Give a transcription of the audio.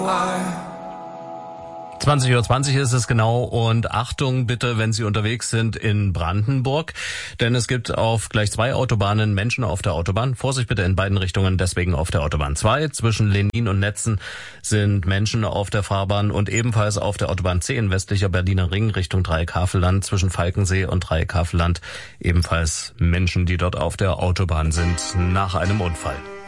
20:20 Uhr ist es genau und Achtung bitte, wenn Sie unterwegs sind in Brandenburg, denn es gibt auf gleich 2 Autobahnen Menschen auf der Autobahn. Vorsicht bitte in beiden Richtungen, deswegen auf der Autobahn 2. Zwischen Lenin und Netzen sind Menschen auf der Fahrbahn und ebenfalls auf der Autobahn 10 westlicher Berliner Ring Richtung Dreieck-Havelland zwischen Falkensee und Dreieck-Havelland ebenfalls Menschen, die dort auf der Autobahn sind nach einem Unfall.